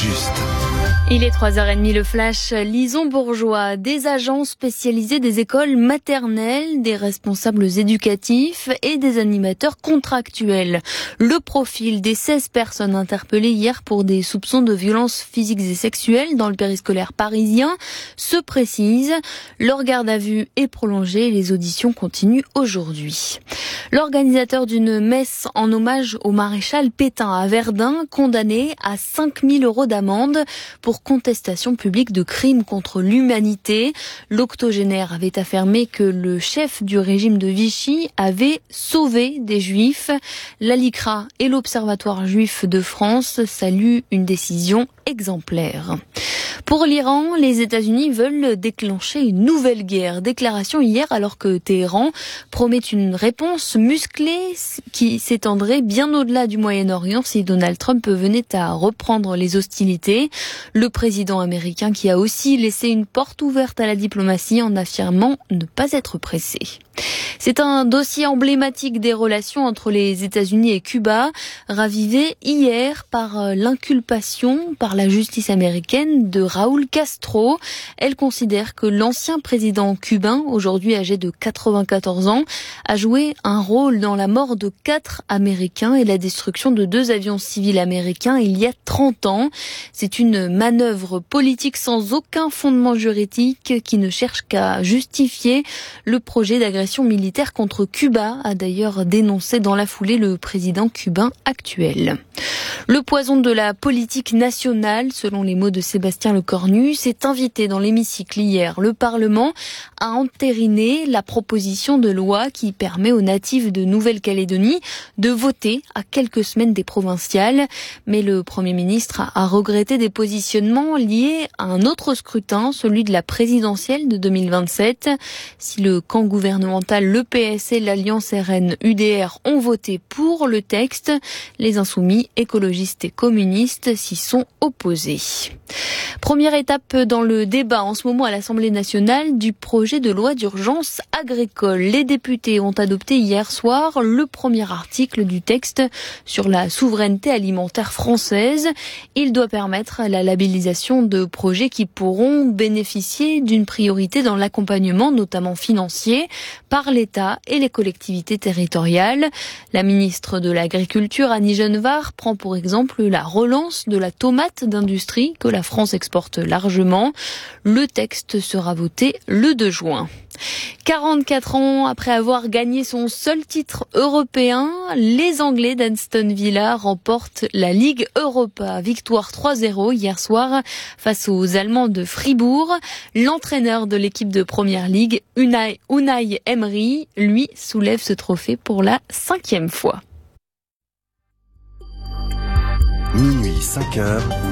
juste. Il est 3h30, le flash. Lison Bourgeois, des agents spécialisés des écoles maternelles, des responsables éducatifs et des animateurs contractuels. Le profil des 16 personnes interpellées hier pour des soupçons de violences physiques et sexuelles dans le périscolaire parisien se précise. Leur garde à vue est prolongée et les auditions continuent aujourd'hui. L'organisateur d'une messe en hommage au maréchal Pétain à Verdun, condamné à 5 000 € d'amende pour contestation publique de crimes contre l'humanité. L'octogénaire avait affirmé que le chef du régime de Vichy avait sauvé des juifs. La LICRA et l'Observatoire juif de France saluent une décision exemplaire. Pour l'Iran, les États-Unis veulent déclencher une nouvelle guerre. Déclaration hier alors que Téhéran promet une réponse musclée qui s'étendrait bien au-delà du Moyen-Orient si Donald Trump venait à reprendre les hostilités. Le président américain qui a aussi laissé une porte ouverte à la diplomatie en affirmant ne pas être pressé. C'est un dossier emblématique des relations entre les États-Unis et Cuba, ravivé hier par l'inculpation par la justice américaine de Raúl Castro. Elle considère que l'ancien président cubain, aujourd'hui âgé de 94 ans, a joué un rôle dans la mort de 4 Américains et la destruction de 2 avions civils américains il y a 30 ans. C'est une manœuvre politique sans aucun fondement juridique qui ne cherche qu'à justifier le projet d'agression militaire contre Cuba, a d'ailleurs dénoncé dans la foulée le président cubain actuel. Le poison de la politique nationale, selon les mots de Sébastien Lecornu, s'est invité dans l'hémicycle hier. Le Parlement a entériné la proposition de loi qui permet aux natifs de Nouvelle-Calédonie de voter à quelques semaines des provinciales. Mais le Premier ministre a regretté des positionnements liés à un autre scrutin, celui de la présidentielle de 2027. Si le camp gouvernemental, le PS et l'Alliance RN-UDR ont voté pour le texte, les insoumis, écologistes et communistes s'y sont opposés. Première étape dans le débat en ce moment à l'Assemblée nationale du projet de loi d'urgence agricole. Les députés ont adopté hier soir le premier article du texte sur la souveraineté alimentaire française. Il doit permettre la labellisation de projets qui pourront bénéficier d'une priorité dans l'accompagnement, notamment financier, par l'État et les collectivités territoriales. La ministre de l'Agriculture, Annie Genevard, prend pour exemple la relance de la tomate d'industrie que la France exporte largement. Le texte sera voté le 2 juin. 44 ans après avoir gagné son seul titre européen, les Anglais d'Aston Villa remportent la Ligue Europa. Victoire 3-0 hier soir face aux Allemands de Fribourg. L'entraîneur de l'équipe de Première Ligue, Unai Emery, lui soulève ce trophée pour la 5e fois. Minuit 5h.